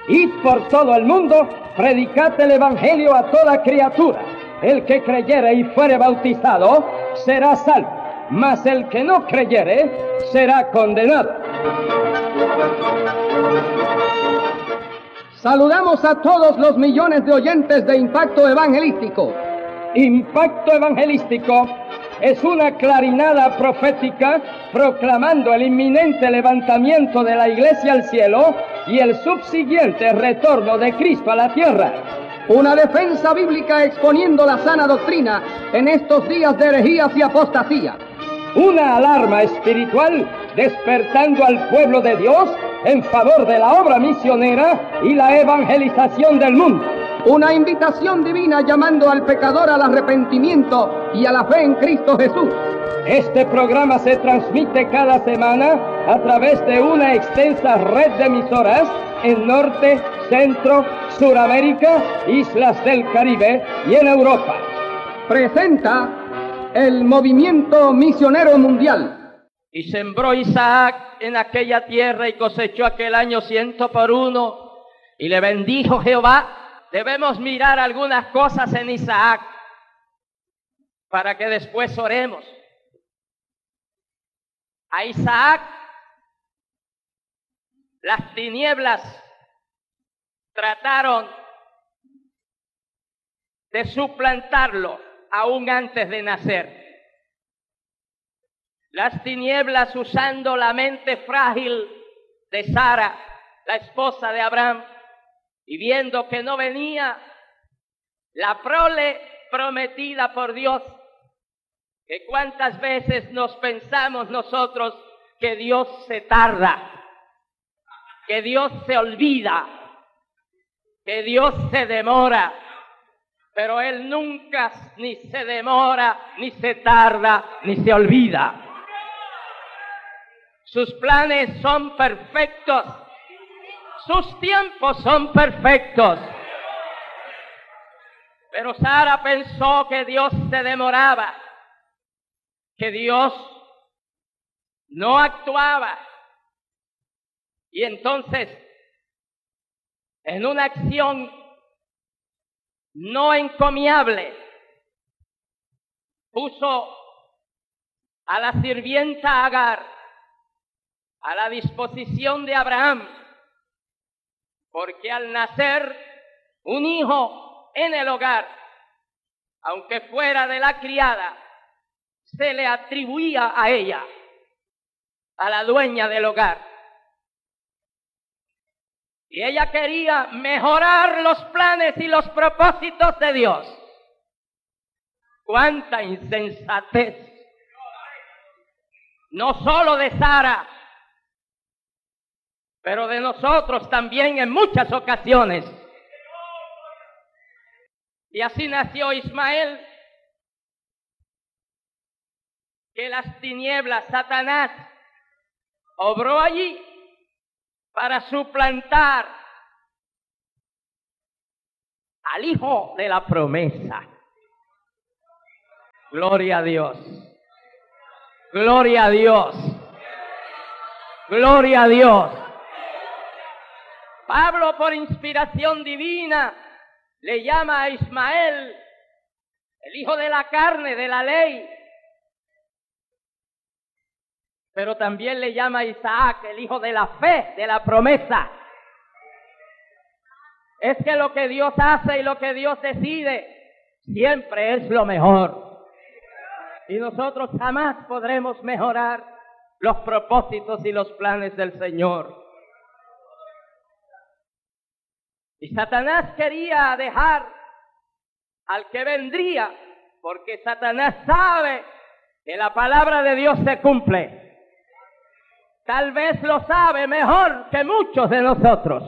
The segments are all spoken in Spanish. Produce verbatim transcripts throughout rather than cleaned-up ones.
Id por todo el mundo, predicad el Evangelio a toda criatura. El que creyere y fuere bautizado será salvo, mas el que no creyere será condenado. Saludamos a todos los millones de oyentes de Impacto Evangelístico. Impacto Evangelístico es una clarinada profética proclamando el inminente levantamiento de la Iglesia al cielo y el subsiguiente retorno de Cristo a la tierra. Una defensa bíblica exponiendo la sana doctrina en estos días de herejías y apostasía. Una alarma espiritual despertando al pueblo de Dios en favor de la obra misionera y la evangelización del mundo. Una invitación divina llamando al pecador al arrepentimiento y a la fe en Cristo Jesús. Este programa se transmite cada semana a través de una extensa red de emisoras en Norte, Centro, Suramérica, Islas del Caribe y en Europa. Presenta el Movimiento Misionero Mundial. Y sembró Isaac en aquella tierra y cosechó aquel año ciento por uno, y le bendijo Jehová. Debemos mirar algunas cosas en Isaac para que después oremos. A Isaac las tinieblas trataron de suplantarlo aún antes de nacer. Las tinieblas, usando la mente frágil de Sara, la esposa de Abraham, y viendo que no venía la prole prometida por Dios, que cuántas veces nos pensamos nosotros que Dios se tarda, que Dios se olvida, que Dios se demora, pero Él nunca ni se demora, ni se tarda, ni se olvida. Sus planes son perfectos. Sus tiempos son perfectos. Pero Sara pensó que Dios se demoraba, que Dios no actuaba. Y entonces, en una acción no encomiable, puso a la sirvienta Agar a la disposición de Abraham, porque al nacer un hijo en el hogar, aunque fuera de la criada, se le atribuía a ella, a la dueña del hogar. Y ella quería mejorar los planes y los propósitos de Dios. ¡Cuánta insensatez! No solo de Sara, pero de nosotros también en muchas ocasiones. Y así nació Ismael, que las tinieblas, Satanás, obró allí para suplantar al hijo de la promesa. Gloria a Dios. Gloria a Dios. Gloria a Dios. Pablo, por inspiración divina, le llama a Ismael el hijo de la carne, de la ley. Pero también le llama a Isaac el hijo de la fe, de la promesa. Es que lo que Dios hace y lo que Dios decide siempre es lo mejor. Y nosotros jamás podremos mejorar los propósitos y los planes del Señor. Y Satanás quería dejar al que vendría, porque Satanás sabe que la palabra de Dios se cumple. Tal vez lo sabe mejor que muchos de nosotros.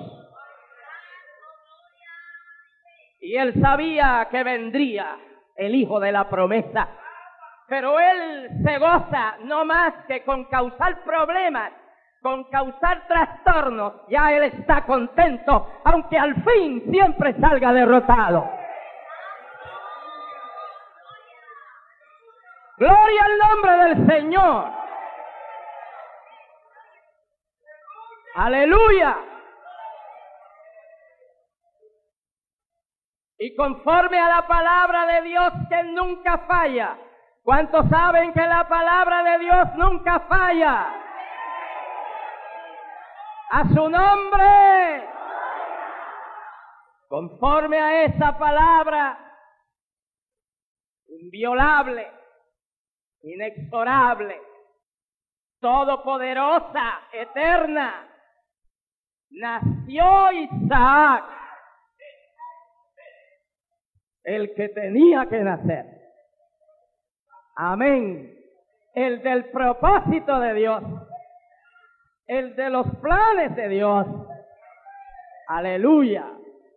Y él sabía que vendría el hijo de la promesa. Pero él se goza no más que con causar problemas, con causar trastornos. Ya él está contento, aunque al fin siempre salga derrotado. Gloria al nombre del Señor. Aleluya. Y conforme a la palabra de Dios que nunca falla. ¿Cuántos saben que la palabra de Dios nunca falla? A su nombre. Conforme a esa palabra inviolable, inexorable, todopoderosa, eterna, nació Isaac, el que tenía que nacer. Amén. El del propósito de Dios, el de los planes de Dios. Aleluya.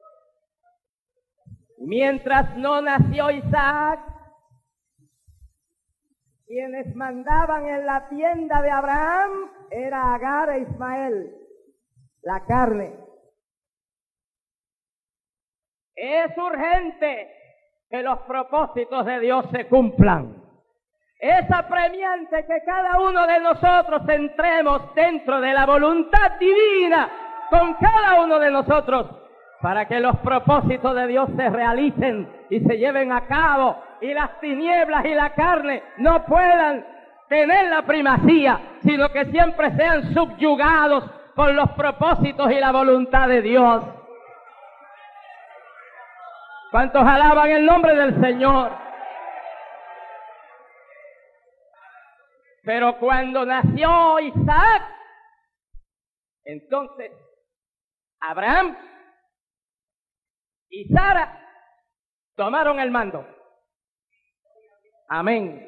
Mientras no nació Isaac, quienes mandaban en la tienda de Abraham era Agar e Ismael, la carne. Es urgente que los propósitos de Dios se cumplan. Es apremiante que cada uno de nosotros entremos dentro de la voluntad divina con cada uno de nosotros para que los propósitos de Dios se realicen y se lleven a cabo y las tinieblas y la carne no puedan tener la primacía, sino que siempre sean subyugados por los propósitos y la voluntad de Dios. ¿Cuántos alaban el nombre del Señor? Pero cuando nació Isaac, entonces Abraham y Sara tomaron el mando. Amén.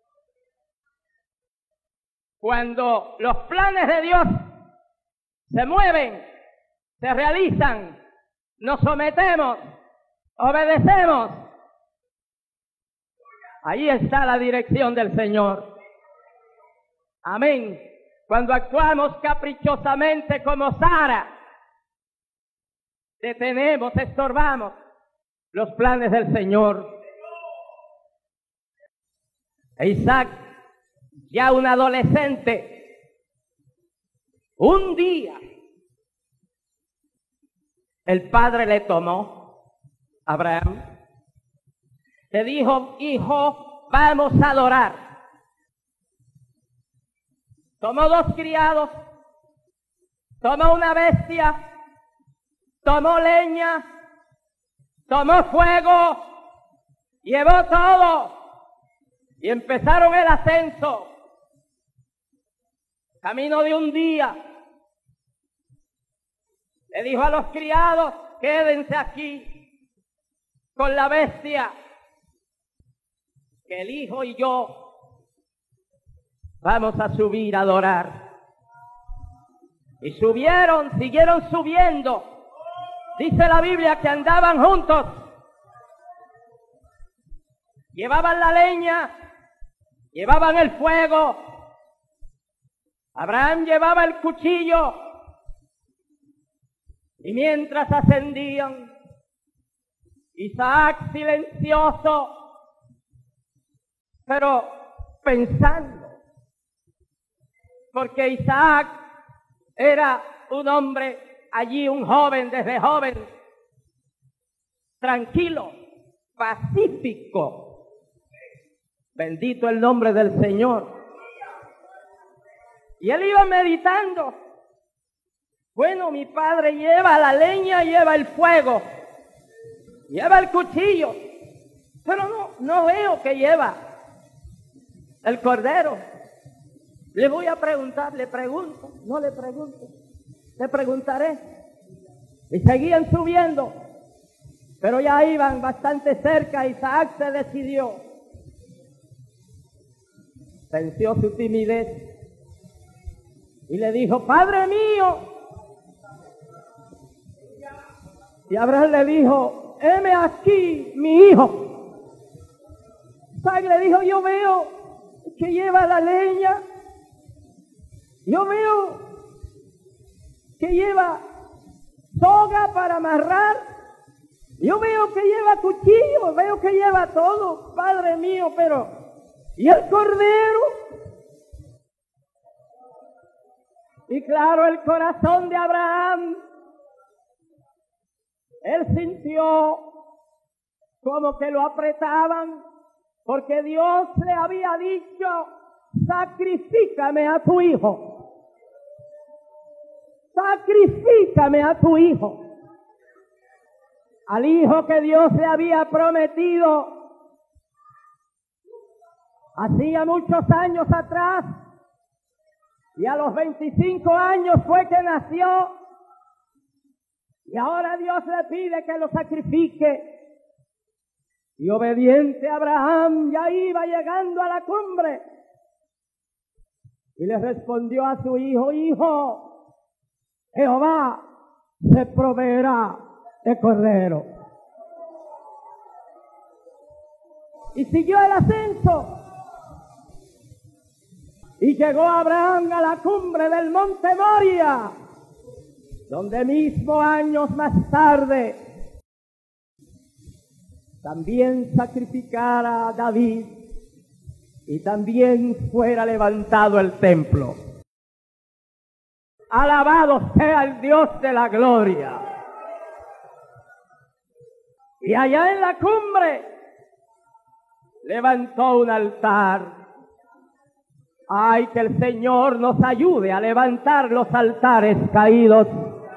Cuando los planes de Dios se mueven, se realizan, nos sometemos, obedecemos, ahí está la dirección del Señor. Amén. Cuando actuamos caprichosamente como Sara, detenemos, estorbamos los planes del Señor. E Isaac, ya un adolescente, un día el padre le tomó, Abraham, le dijo: hijo, vamos a adorar. Tomó dos criados, tomó una bestia, tomó leña, tomó fuego, llevó todo y empezaron el ascenso. Camino de un día, le dijo a los criados: quédense aquí con la bestia, que el hijo y yo vamos a subir a adorar. Y subieron, siguieron subiendo. Dice la Biblia que andaban juntos. Llevaban la leña, llevaban el fuego. Abraham llevaba el cuchillo. Y mientras ascendían, Isaac silencioso, pero pensando. Porque Isaac era un hombre allí, un joven, desde joven, tranquilo, pacífico. Bendito el nombre del Señor. Y él iba meditando. Bueno, mi padre lleva la leña, lleva el fuego, lleva el cuchillo, pero no, no veo que lleva el cordero. Le voy a preguntar, le pregunto, no le pregunto, le preguntaré. Y seguían subiendo, pero ya iban bastante cerca. Isaac se decidió, venció su timidez y le dijo: Padre mío. Y Abraham le dijo: heme aquí, mi hijo. Isaac le dijo: yo veo que lleva la leña, yo veo que lleva soga para amarrar, yo veo que lleva cuchillo, veo que lleva todo, Padre mío, pero ¿y el cordero? Y claro, el corazón de Abraham, él sintió como que lo apretaban, porque Dios le había dicho, sacrifícame a tu hijo, sacrifícame a tu hijo, al hijo que Dios le había prometido hacía muchos años atrás, y a los veinticinco años fue que nació, y ahora Dios le pide que lo sacrifique. Y obediente Abraham ya iba llegando a la cumbre, y le respondió a su hijo, hijo, Jehová se proveerá de cordero. Y siguió el ascenso, y llegó Abraham a la cumbre del monte Moria, donde mismo años más tarde también sacrificara a David y también fuera levantado el templo. Alabado sea el Dios de la gloria. Y allá en la cumbre levantó un altar. Ay, que el Señor nos ayude a levantar los altares caídos.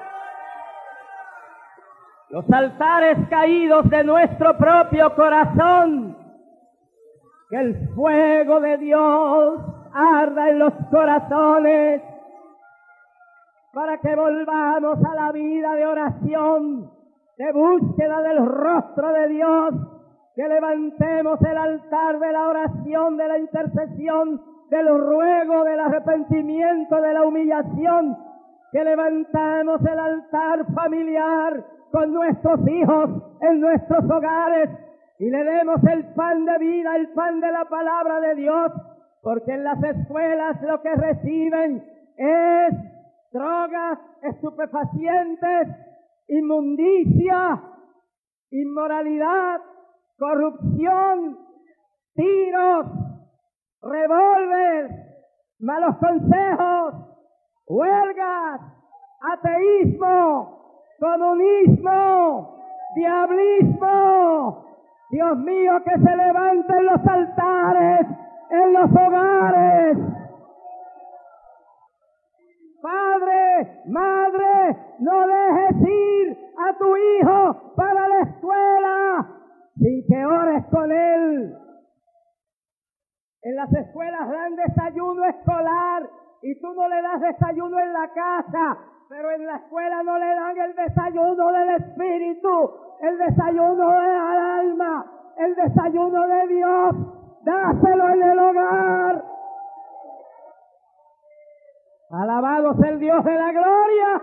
Los altares caídos de nuestro propio corazón. Que el fuego de Dios arda en los corazones para que volvamos a la vida de oración, de búsqueda del rostro de Dios, que levantemos el altar de la oración, de la intercesión, del ruego, del arrepentimiento, de la humillación, que levantamos el altar familiar con nuestros hijos en nuestros hogares y le demos el pan de vida, el pan de la palabra de Dios, porque en las escuelas lo que reciben es drogas, estupefacientes, inmundicia, inmoralidad, corrupción, tiros, revólver, malos consejos, huelgas, ateísmo, comunismo, diablismo. Dios mío, que se levanten los altares en los hogares. Padre, madre, no dejes ir a tu hijo para la escuela sin que ores con él. En las escuelas dan desayuno escolar y tú no le das desayuno en la casa, pero en la escuela no le dan el desayuno del Espíritu, el desayuno del alma, el desayuno de Dios. Dáselo en el hogar. Alabado sea el Dios de la gloria.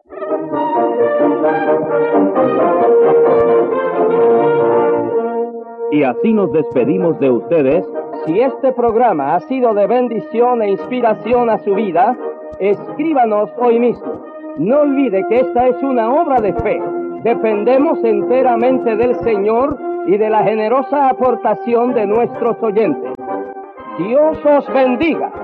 Y así nos despedimos de ustedes. Si este programa ha sido de bendición e inspiración a su vida, escríbanos hoy mismo. No olvide que esta es una obra de fe. Dependemos enteramente del Señor y de la generosa aportación de nuestros oyentes. Dios os bendiga.